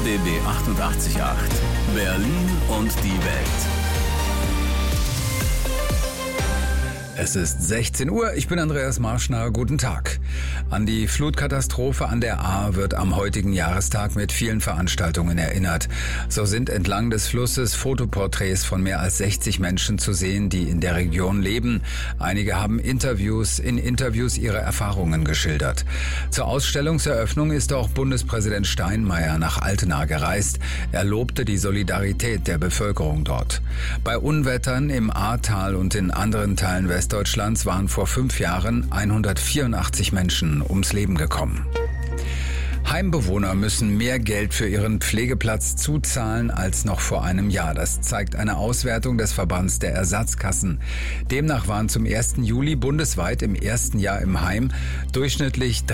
RBB 888. Berlin und die Welt. Es ist 16 Uhr, ich bin Andreas Marschner, guten Tag. An die Flutkatastrophe an der Ahr wird am heutigen Jahrestag mit vielen Veranstaltungen erinnert. So sind entlang des Flusses Fotoporträts von mehr als 60 Menschen zu sehen, die in der Region leben. Einige haben in Interviews ihre Erfahrungen geschildert. Zur Ausstellungseröffnung ist auch Bundespräsident Steinmeier nach Altena gereist. Er lobte die Solidarität der Bevölkerung dort. Bei Unwettern im Ahrtal und in anderen Teilen Westdeutschlands waren vor 5 Jahren 184 Menschen ums Leben gekommen. Heimbewohner müssen mehr Geld für ihren Pflegeplatz zuzahlen als noch vor einem Jahr. Das zeigt eine Auswertung des Verbands der Ersatzkassen. Demnach waren zum 1. Juli bundesweit im ersten Jahr im Heim durchschnittlich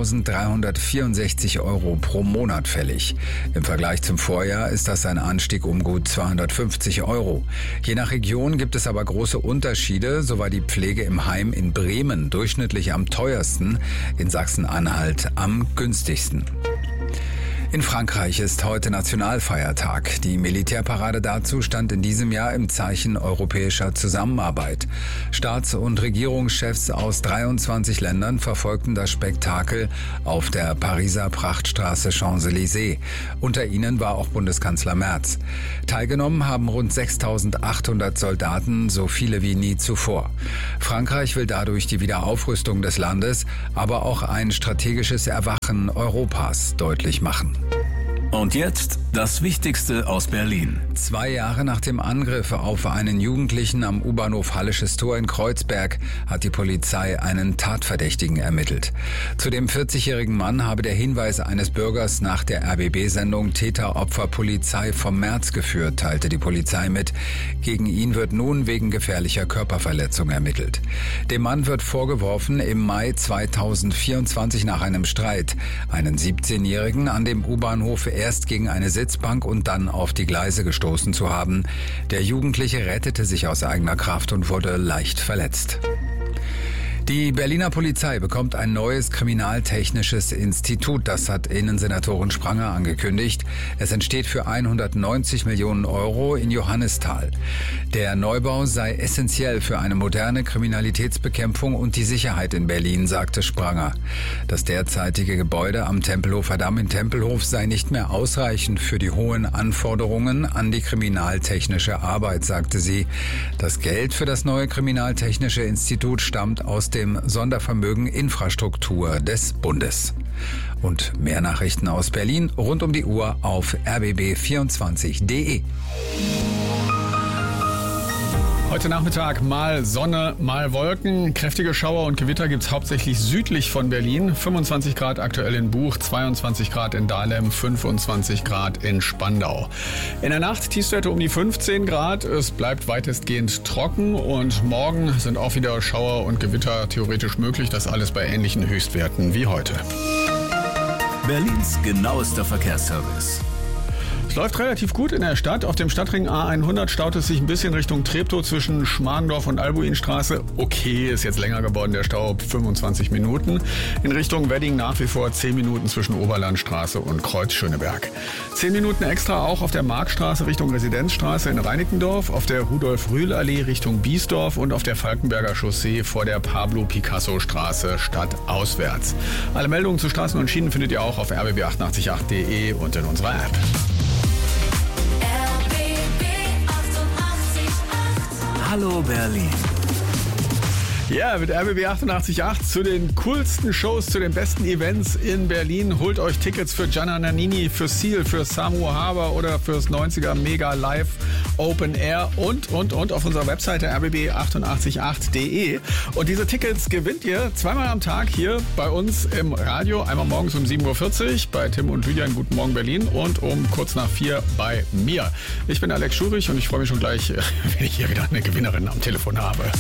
3.364 € pro Monat fällig. Im Vergleich zum Vorjahr ist das ein Anstieg um gut 250 €. Je nach Region gibt es aber große Unterschiede. So war die Pflege im Heim in Bremen durchschnittlich am teuersten, in Sachsen-Anhalt am günstigsten. In Frankreich ist heute Nationalfeiertag. Die Militärparade dazu stand in diesem Jahr im Zeichen europäischer Zusammenarbeit. Staats- und Regierungschefs aus 23 Ländern verfolgten das Spektakel auf der Pariser Prachtstraße Champs-Élysées. Unter ihnen war auch Bundeskanzler Merz. Teilgenommen haben rund 6.800 Soldaten, so viele wie nie zuvor. Frankreich will dadurch die Wiederaufrüstung des Landes, aber auch ein strategisches Erwachen Europas deutlich machen. Und jetzt das Wichtigste aus Berlin. 2 Jahre nach dem Angriff auf einen Jugendlichen am U-Bahnhof Hallisches Tor in Kreuzberg hat die Polizei einen Tatverdächtigen ermittelt. Zu dem 40-jährigen Mann habe der Hinweis eines Bürgers nach der RBB-Sendung Täter-Opfer-Polizei vom März geführt, teilte die Polizei mit. Gegen ihn wird nun wegen gefährlicher Körperverletzung ermittelt. Dem Mann wird vorgeworfen, im Mai 2024 nach einem Streit einen 17-Jährigen an dem U-Bahnhof erst gegen eine Sitzbank und dann auf die Gleise gestoßen zu haben. Der Jugendliche rettete sich aus eigener Kraft und wurde leicht verletzt. Die Berliner Polizei bekommt ein neues kriminaltechnisches Institut, das hat Innensenatorin Spranger angekündigt. Es entsteht für 190 Millionen € in Johannisthal. Der Neubau sei essentiell für eine moderne Kriminalitätsbekämpfung und die Sicherheit in Berlin, sagte Spranger. Das derzeitige Gebäude am Tempelhofer Damm in Tempelhof sei nicht mehr ausreichend für die hohen Anforderungen an die kriminaltechnische Arbeit, sagte sie. Das Geld für das neue kriminaltechnische Institut stammt aus dem Sondervermögen Infrastruktur des Bundes. Und mehr Nachrichten aus Berlin rund um die Uhr auf rbb24.de. Heute Nachmittag mal Sonne, mal Wolken. Kräftige Schauer und Gewitter gibt's hauptsächlich südlich von Berlin. 25 Grad aktuell in Buch, 22 Grad in Dahlem, 25 Grad in Spandau. In der Nacht Tiefstwerte um die 15 Grad. Es bleibt weitestgehend trocken und morgen sind auch wieder Schauer und Gewitter theoretisch möglich. Das alles bei ähnlichen Höchstwerten wie heute. Berlins genauester Verkehrsservice. Es läuft relativ gut in der Stadt. Auf dem Stadtring A100 staut es sich ein bisschen Richtung Treptow zwischen Schmargendorf und Albuinstraße. Okay, ist jetzt länger geworden, der Stau, 25 Minuten. In Richtung Wedding nach wie vor 10 Minuten zwischen Oberlandstraße und Kreuz-Schöneberg. 10 Minuten extra auch auf der Markstraße Richtung Residenzstraße in Reinickendorf, auf der Rudolf-Rühl-Allee Richtung Biesdorf und auf der Falkenberger Chaussee vor der Pablo-Picasso-Straße stadtauswärts. Alle Meldungen zu Straßen und Schienen findet ihr auch auf rbb888.de und in unserer App. Hallo Berlin. Ja, mit RBB 88.8 zu den coolsten Shows, zu den besten Events in Berlin. Holt euch Tickets für Gianna Nannini, für Seal, für Samu Haber oder fürs 90er Mega Live Open Air und auf unserer Webseite rbb888.de. Und diese Tickets gewinnt ihr zweimal am Tag hier bei uns im Radio. Einmal morgens um 7.40 Uhr bei Tim und Lydia in Guten Morgen Berlin und um kurz nach 4 bei mir. Ich bin Alex Schurich und ich freue mich schon gleich, wenn ich hier wieder eine Gewinnerin am Telefon habe.